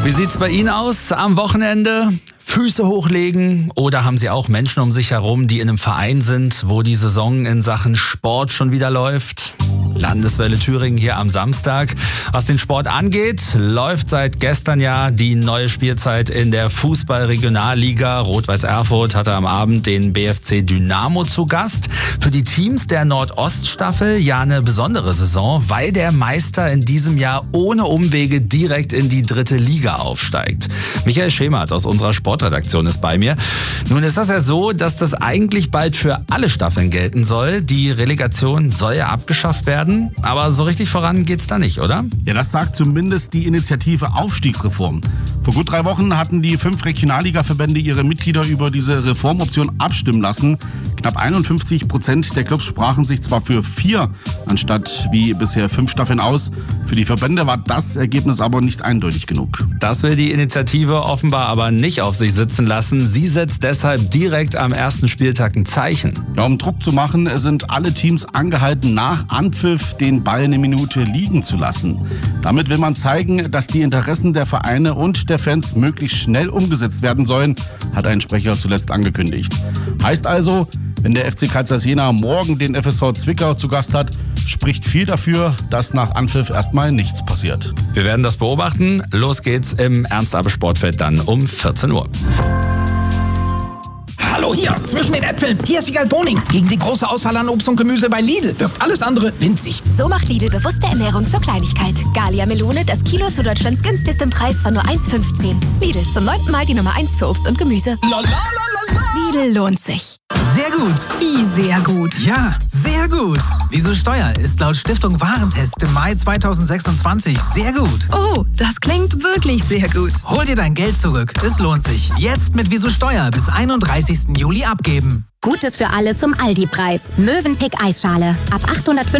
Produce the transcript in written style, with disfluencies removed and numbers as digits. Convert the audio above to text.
Wie sieht's bei Ihnen aus am Wochenende? Füße hochlegen oder haben Sie auch Menschen um sich herum, die in einem Verein sind, wo die Saison in Sachen Sport schon wieder läuft? Landeswelle Thüringen hier am Samstag. Was den Sport angeht, läuft seit gestern ja die neue Spielzeit in der Fußball-Regionalliga. Rot-Weiß Erfurt hatte am Abend den BFC Dynamo zu Gast. Für die Teams der Nordoststaffel ja eine besondere Saison, weil der Meister in diesem Jahr ohne Umwege direkt in die 3. Liga aufsteigt. Michael Schemert aus unserer Sportredaktion ist bei mir. Nun ist das ja so, dass das eigentlich bald für alle Staffeln gelten soll. Die Relegation soll ja abgeschafft werden. Aber so richtig voran geht's da nicht, oder? Ja, das sagt zumindest die Initiative Aufstiegsreform. Vor gut 3 Wochen hatten die 5 Regionalliga-Verbände ihre Mitglieder über diese Reformoption abstimmen lassen. Knapp 51% der Clubs sprachen sich zwar für 4 anstatt wie bisher 5 Staffeln aus. Für die Verbände war das Ergebnis aber nicht eindeutig genug. Das will die Initiative offenbar aber nicht auf sich sitzen lassen. Sie setzt deshalb direkt am ersten Spieltag ein Zeichen. Ja, um Druck zu machen, sind alle Teams angehalten, nach Anpfiff den Ball eine Minute liegen zu lassen. Damit will man zeigen, dass die Interessen der Vereine und der Fans möglichst schnell umgesetzt werden sollen, hat ein Sprecher zuletzt angekündigt. Heißt also, wenn der FC Carlsruhe Jena morgen den FSV Zwickau zu Gast hat, spricht viel dafür, dass nach Anpfiff erstmal nichts passiert. Wir werden das beobachten. Los geht's im Ernst-Abbe-Sportfeld dann um 14 Uhr. Hallo hier, zwischen den Äpfeln. Hier ist Wiegald Boning. Gegen die große Auswahl an Obst und Gemüse bei Lidl wirkt alles andere winzig. So macht Lidl bewusste Ernährung zur Kleinigkeit. Gallia Melone, das Kilo zu Deutschlands günstigstem Preis von nur 1,15. Lidl, zum 9. Mal die Nummer 1 für Obst und Gemüse. Lidl lohnt sich. Sehr gut. Wie sehr gut. Ja, sehr gut. Wieso Steuer ist laut Stiftung Warentest im Mai 2026 sehr gut. Oh, das klingt wirklich sehr gut. Hol dir dein Geld zurück. Es lohnt sich. Jetzt mit Wieso Steuer bis 31. Juli abgeben. Gutes für alle zum Aldi-Preis. Mövenpick Eisschale. Ab 850